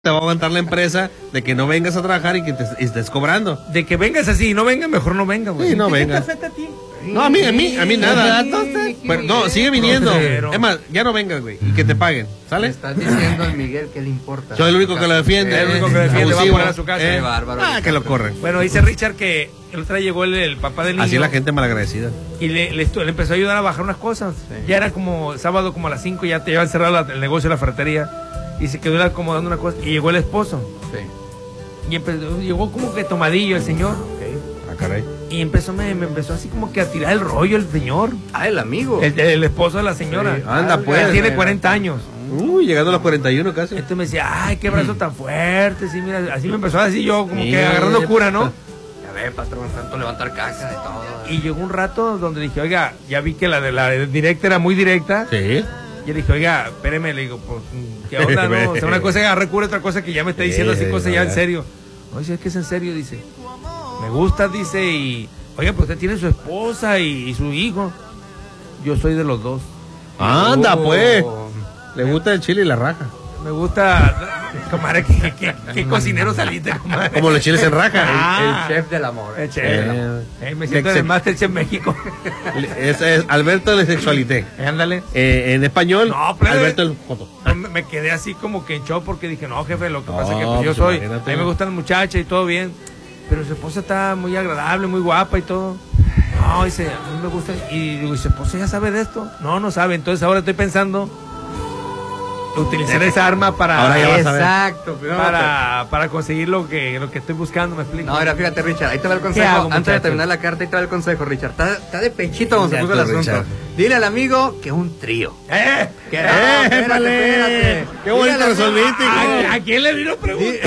te va a aguantar la empresa de que no vengas a trabajar y que te estés cobrando. De que vengas así y no venga, mejor no venga, güey. Sí, no venga. ¿Qué te afecta a ti? No, a mí nada. Pero, no, sigue viniendo. Grosero. Es más, ya no vengas, güey. Y que te paguen, ¿sale? Le estás diciendo al Miguel que le importa. Soy el único que lo defiende. El único que defiende, Abusivo. va a poner a su casa. Qué bárbaro. Que lo corren. Bueno, dice Richard que el otro día llegó el papá del niño. Así la gente malagradecida. Y le empezó a ayudar a bajar unas cosas. Sí. Ya era como sábado, como a las 5, ya te iban a cerrar el negocio de la ferretería. Y se quedó acomodando una cosa. Y llegó el esposo. Sí. Y llegó como que tomadillo el señor. Ah, caray. Y me empezó así como que a tirar el rollo el señor. Ah, el amigo. El esposo de la señora. Sí. Anda, Él pues. tiene 40 años. Uy, llegando a los 41 casi. Entonces me decía, ay, qué brazo tan fuerte. Sí, mira, así me empezó a decir yo, como que Mira, agarrando cura, ¿no? Ya ve, patrón, tanto levantar caja y todo. Y llegó un rato donde dije, oiga, ya vi que la de la directa era muy directa. Sí. Y le dije, oiga, espéreme, le digo, pues, ¿qué onda, no? O sea, una cosa es agarrar cura, otra cosa que ya me está diciendo así cosas ya en serio. No, dice, es que es en serio, dice. Me gusta, dice, y... Oiga, pues usted tiene su esposa y su hijo. Yo soy de los dos. Anda, pues. Le gusta el chile y la raja. Me gusta... Comadre, ¿qué cocinero saliste, comadre? Como los chiles en raja. El chef del amor. El chef. Me siento en el Masterchef México. Es Alberto de Sexualité. Ándale. En español, No, plebe. Alberto el Joto. No, me quedé así como que en shock porque dije, no, jefe, lo que pasa es que No, pues, yo pues, soy, imagínate. a mí me gustan las muchachas y todo bien, pero su esposa está muy agradable, muy guapa y todo. No, dice, a mí me gusta. Y digo, ¿y su esposa ya sabe de esto? No sabe. Entonces ahora estoy pensando utilizar esa arma para... Ahora ya vas a ver. Exacto. para conseguir lo que estoy buscando, ¿me explico? No, ahora fíjate, Richard, ahí te va el ¿Qué consejo. hago, Antes muchacho? de terminar la carta, ahí te va el consejo, Richard. Está de pechito como se Ya puso el tú, asunto. Richard. Dile al amigo que es un trío. ¡Eh! Que ¡Épale! ¡Qué bonito Dile al amigo- resolviste, hijo! ¿A quién le vino a preguntar?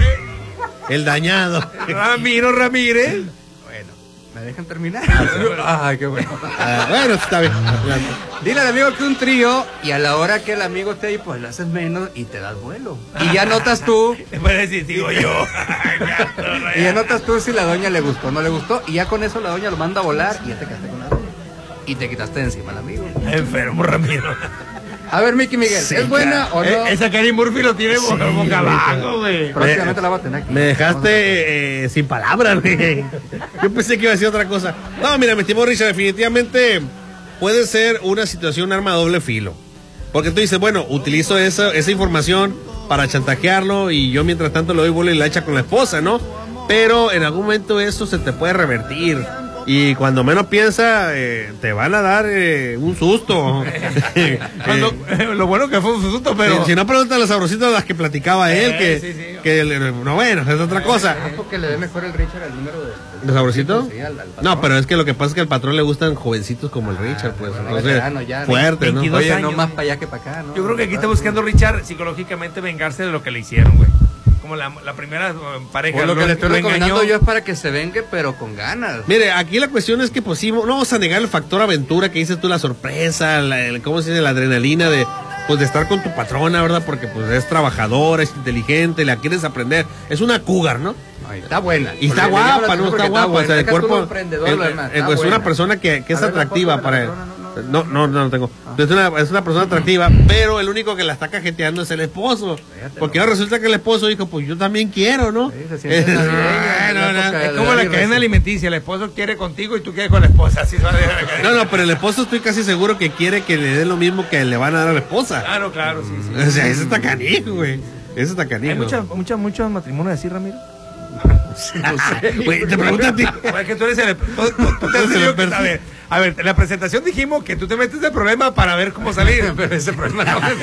El dañado. Ramiro Ramírez. Bueno, ¿me dejan terminar? Ay, qué bueno. Bueno, está bien. Adelante. Dile al amigo que un trío y a la hora que el amigo esté ahí, pues le haces menos y te das vuelo. Y ya notas tú, Después de decir, digo yo. y ya notas tú si la doña le gustó o no le gustó. Y ya con eso la doña lo manda a volar y ya te quedaste con la doña. Y te quitaste de encima al amigo. Enfermo Ramiro. A ver, Mickey Miguel, ¿es buena o no? Esa Karim Murphy lo tiene boca abajo, güey. Próximamente la va a tener aquí. Me dejaste sin palabras, güey. Yo pensé que iba a decir otra cosa. No, mira, mi estimado Richard, definitivamente puede ser una situación, un arma de doble filo. Porque tú dices, bueno, utilizo esa información para chantajearlo y yo mientras tanto le doy bola y la echa con la esposa, ¿no? Pero en algún momento eso se te puede revertir. Y cuando menos piensa, te van a dar un susto. Lo bueno que fue un susto, pero... Si no, preguntan las sabrositas de las que platicaba él, no, bueno, es otra cosa. Que le dé mejor el Richard el número ¿De sabrosito? Sí, al patrón. No, pero es que lo que pasa es que al patrón le gustan jovencitos como el Richard, pues. bueno, Entonces, veterano ya, fuerte, ¿no? 22 Oye, años. no más para allá que para acá, ¿no? Yo creo que aquí está buscando Richard psicológicamente vengarse de lo que le hicieron, güey. Como la primera pareja. Por lo que le estoy lo recomendando engañó. yo es para que se vengue, pero con ganas. Mire, aquí la cuestión es que pues sí, no vamos a negar el factor aventura que dices tú, la sorpresa, ¿cómo se dice? La adrenalina de estar con tu patrona, ¿verdad? Porque pues es trabajadora, es inteligente, la quieres aprender. Es una cougar, ¿no? Ay, está buena. Y está Porque le llama guapa, la ¿no? atención Está porque guapa. O sea, el Deja tú lo cuerpo. emprendedor, lo demás, está Pues es una buena. persona que es A ver, la atractiva foto de para la él. patrona, No tengo. Es una persona atractiva, pero el único que la está cajeteando es el esposo. Porque ahora resulta que el esposo dijo, pues yo también quiero, ¿no? Sí, se siente navideña, No, la época Es de como la David cadena Reyes. alimenticia. El esposo quiere contigo y tú quieres con la esposa. Así sale la cadena. No, pero el esposo estoy casi seguro que quiere que le den lo mismo que le van a dar a la esposa. Claro, sí. O sea, eso está canijo, güey. Eso está canijo. Hay muchos matrimonios así, Ramiro. No sé, güey, te pregunto a ti. Es que tú eres el... tú te has tenido que saber. A ver, en la presentación dijimos que tú te metes de problema para ver cómo salir. Pero ese problema no me metí.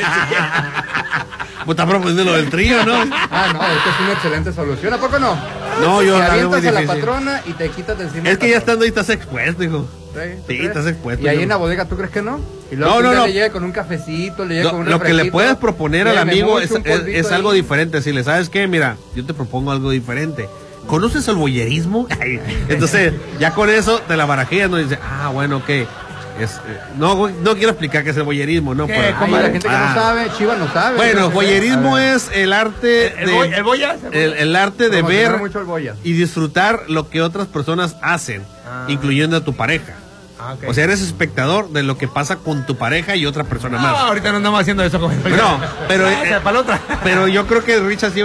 Pues está proponiendo lo del trío, ¿no? Ah, no, esta es una excelente solución. ¿A poco no? No, yo Te la veo muy avientas a la difícil. patrona y te quitas de encima. Es que al ya patrón. estando ahí estás expuesto, hijo. ¿tú Sí, crees? estás expuesto. Y ahí yo- en la bodega, ¿tú crees que no? Y No, que un día no. le llegue con un cafecito, le llegue No, con un lo que le refresquito, puedes proponer al llévame amigo mucho, es, un polvito es algo ahí. diferente. Si le sabes qué, mira, yo te propongo algo diferente. ¿Conoces el boyerismo? Ay, entonces, ya con eso te la barajeas, ¿no? Y dice, bueno, ok. No quiero explicar qué es el boyerismo, ¿no? ¿Qué? Pero- Ay, la gente que no sabe, Chiva no sabe. Bueno, Entonces, boyerismo a ver. es el arte ¿El Boyas? el arte de Promocionar ver mucho el boya. y disfrutar lo que otras personas hacen, incluyendo a tu pareja. Ah, ok. O sea, eres espectador de lo que pasa con tu pareja y otra persona No, más. ahorita no andamos haciendo eso. No, pero, para la otra. pero yo creo que Richard sí